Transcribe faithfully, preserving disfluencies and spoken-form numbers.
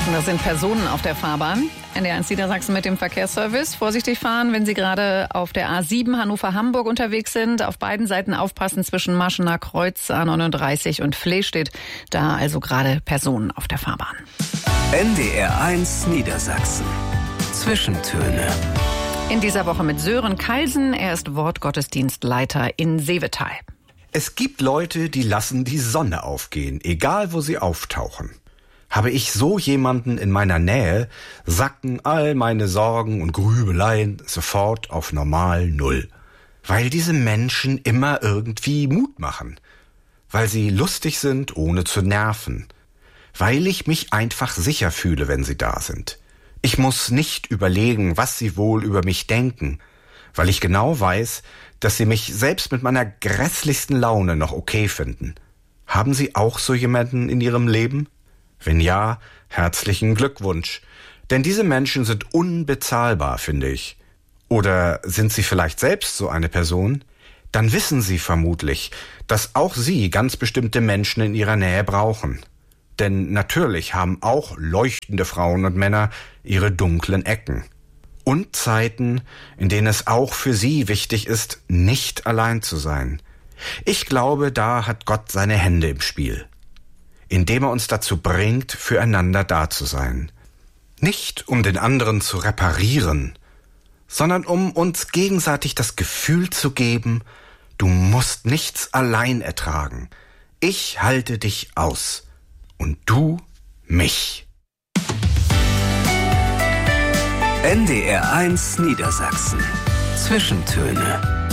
Das sind Personen auf der Fahrbahn. N D R eins Niedersachsen mit dem Verkehrsservice. Vorsichtig fahren, wenn Sie gerade auf der A sieben Hannover-Hamburg unterwegs sind. Auf beiden Seiten aufpassen zwischen Maschener Kreuz, A neununddreißig und Flehstedt. Da also gerade Personen auf der Fahrbahn. N D R eins Niedersachsen. Zwischentöne. In dieser Woche mit Sören Kalsen. Er ist Wortgottesdienstleiter in Seevetal. Es gibt Leute, die lassen die Sonne aufgehen, egal wo sie auftauchen. Habe ich so jemanden in meiner Nähe, sacken all meine Sorgen und Grübeleien sofort auf normal Null. Weil diese Menschen immer irgendwie Mut machen. Weil sie lustig sind, ohne zu nerven. Weil ich mich einfach sicher fühle, wenn sie da sind. Ich muss nicht überlegen, was sie wohl über mich denken. Weil ich genau weiß, dass sie mich selbst mit meiner grässlichsten Laune noch okay finden. Haben Sie auch so jemanden in Ihrem Leben? Wenn ja, herzlichen Glückwunsch. Denn diese Menschen sind unbezahlbar, finde ich. Oder sind Sie vielleicht selbst so eine Person? Dann wissen Sie vermutlich, dass auch Sie ganz bestimmte Menschen in Ihrer Nähe brauchen. Denn natürlich haben auch leuchtende Frauen und Männer ihre dunklen Ecken. Und Zeiten, in denen es auch für Sie wichtig ist, nicht allein zu sein. Ich glaube, da hat Gott seine Hände im Spiel. Indem er uns dazu bringt, füreinander da zu sein. Nicht um den anderen zu reparieren, sondern um uns gegenseitig das Gefühl zu geben, du musst nichts allein ertragen. Ich halte dich aus und du mich. N D R eins Niedersachsen. Zwischentöne.